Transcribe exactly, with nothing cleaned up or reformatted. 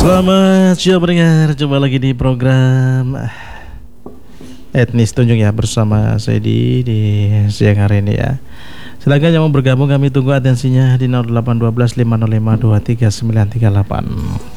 Selamat siang pendengar, jumpa lagi di program Etnis Tunjung ya, bersama saya di, di siang hari ini ya. Silakan yang mau bergabung, kami tunggu atensinya di nol delapan satu dua lima nol lima dua tiga sembilan tiga delapan.